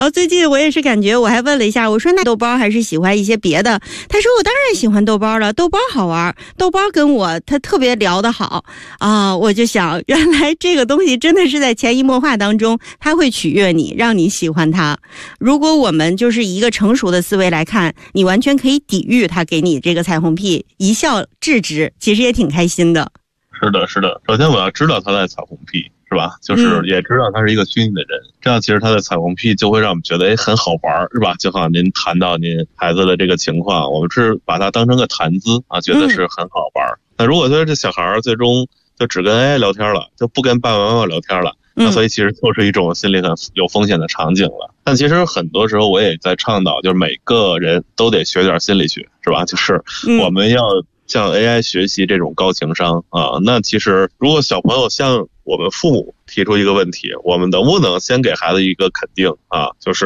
最近我也是感觉，我还问了一下，我说那豆包还是喜欢一些别的？他说我当然喜欢豆包了，豆包好玩，豆包跟他特别聊得好啊，我就想原来这个东西真的是在潜移默化当中，它会取悦你，让你喜欢它。如果我们就是一个成熟的思维来看，你完全可以抵御它给你这个彩虹屁，一笑置之，其实也挺开心的。 是的，是的。首先我要知道他在彩虹屁，是吧？就是也知道他是一个虚拟的人，这样其实他的彩虹屁就会让我们觉得很好玩，是吧？就好像您谈到您孩子的这个情况，我们是把它当成个谈资啊，觉得是很好玩。那如果说这小孩最终就只跟 AI 聊天了，就不跟爸爸妈妈聊天了，那所以其实就是一种心理很有风险的场景了。但其实很多时候我也在倡导，就是每个人都得学点心理学，是吧？就是我们要向 AI 学习这种高情商啊。那其实如果小朋友向我们父母提出一个问题，我们能不能先给孩子一个肯定啊？就是